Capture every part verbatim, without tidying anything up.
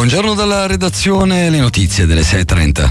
Buongiorno dalla redazione, le notizie delle sei e trenta.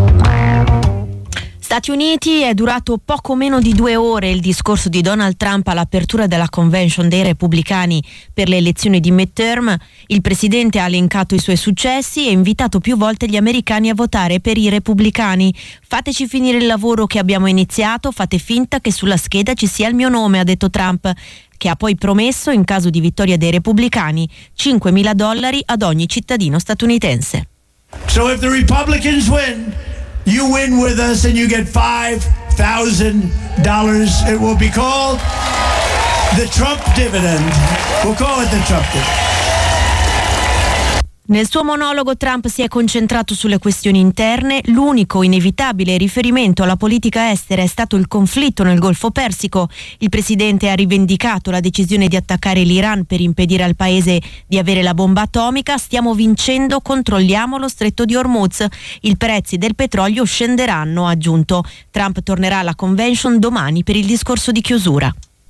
Stati Uniti. È durato poco meno di due ore il discorso di Donald Trump all'apertura della convention dei repubblicani per le elezioni di midterm. Il presidente ha elencato i suoi successi e invitato più volte gli americani a votare per i repubblicani. Fateci finire il lavoro che abbiamo iniziato, fate finta che sulla scheda ci sia il mio nome, ha detto Trump, che ha poi promesso, in caso di vittoria dei repubblicani, cinquemila dollari ad ogni cittadino statunitense. So if the Republicans win, you win with us and you get five thousand dollars. It will be called the Trump dividend. We'll call it the Trump dividend. Nel suo monologo Trump si è concentrato sulle questioni interne. L'unico inevitabile riferimento alla politica estera è stato il conflitto nel Golfo Persico. Il presidente ha rivendicato la decisione di attaccare l'Iran per impedire al paese di avere la bomba atomica. Stiamo vincendo, controlliamo lo stretto di Hormuz. I prezzi del petrolio scenderanno, ha aggiunto. Trump tornerà alla convention domani per il discorso di chiusura.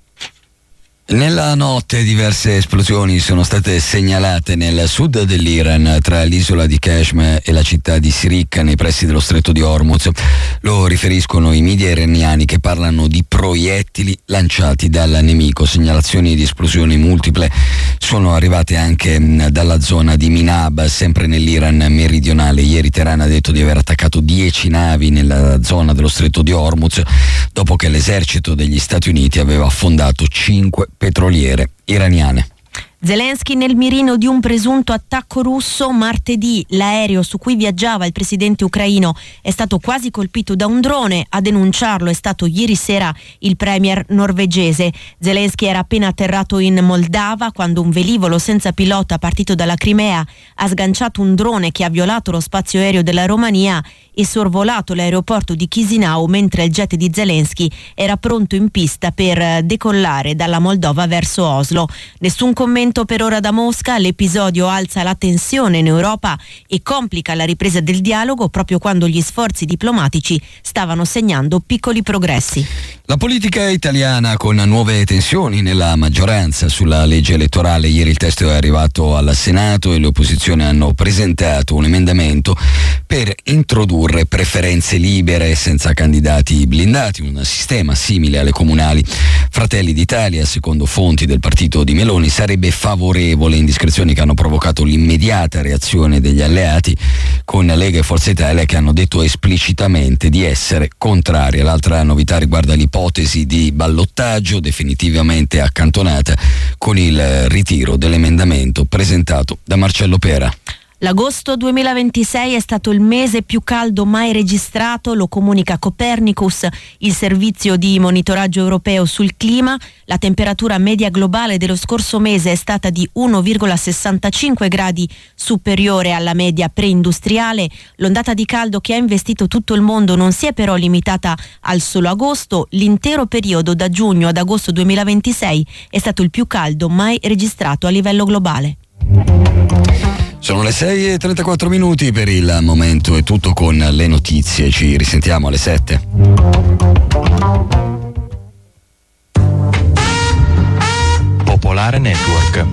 Nella notte diverse esplosioni sono state segnalate nel sud dell'Iran, tra l'isola di Kashmir e la città di Sirik, nei pressi dello stretto di Hormuz. Lo riferiscono i media iraniani, che parlano di proiettili lanciati dal nemico. Segnalazioni di esplosioni multiple sono arrivate anche dalla zona di Minab, sempre nell'Iran meridionale. Ieri Teheran ha detto di aver attaccato dieci navi nella zona dello stretto di Hormuz, dopo che l'esercito degli Stati Uniti aveva affondato cinque petroliere iraniane. Zelensky nel mirino di un presunto attacco russo. Martedì l'aereo su cui viaggiava il presidente ucraino è stato quasi colpito da un drone. A denunciarlo è stato ieri sera il premier norvegese. Zelensky era appena atterrato in Moldava quando un velivolo senza pilota partito dalla Crimea ha sganciato un drone che ha violato lo spazio aereo della Romania e sorvolato l'aeroporto di Chisinau, mentre il jet di Zelensky era pronto in pista per decollare dalla Moldova verso Oslo. Nessun commento per ora da Mosca. L'episodio alza la tensione in Europa e complica la ripresa del dialogo proprio quando gli sforzi diplomatici stavano segnando piccoli progressi. La politica italiana con nuove tensioni nella maggioranza sulla legge elettorale. Ieri il testo è arrivato al Senato e le opposizioni hanno presentato un emendamento per introdurre preferenze libere senza candidati blindati, un sistema simile alle comunali. Fratelli d'Italia, secondo fonti del partito di Meloni, sarebbe favorevole, indiscrezioni che hanno provocato l'immediata reazione degli alleati, con Lega e Forza Italia che hanno detto esplicitamente di essere contrari. L'altra novità riguarda l'ipotesi di ballottaggio, definitivamente accantonata con il ritiro dell'emendamento presentato da Marcello Pera. L'agosto duemilaventisei è stato il mese più caldo mai registrato, lo comunica Copernicus, il servizio di monitoraggio europeo sul clima. La temperatura media globale dello scorso mese è stata di uno virgola sessantacinque gradi superiore alla media preindustriale. L'ondata di caldo che ha investito tutto il mondo non si è però limitata al solo agosto. L'intero periodo da giugno ad agosto duemilaventisei è stato il più caldo mai registrato a livello globale. Sono le sei e trentaquattro minuti, per il momento è tutto con le notizie, ci risentiamo alle sette. Popolare Network.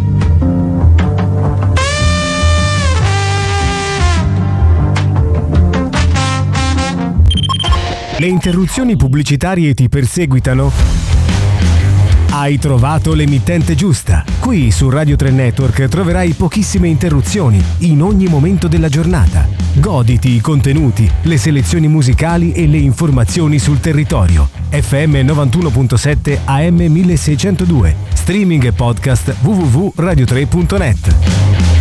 Le interruzioni pubblicitarie ti perseguitano? Hai trovato l'emittente giusta. Qui su Radio tre Network troverai pochissime interruzioni in ogni momento della giornata. Goditi i contenuti, le selezioni musicali e le informazioni sul territorio. F M novantuno virgola sette A M milleseicentodue. Streaming e podcast w w w punto radio tre punto net.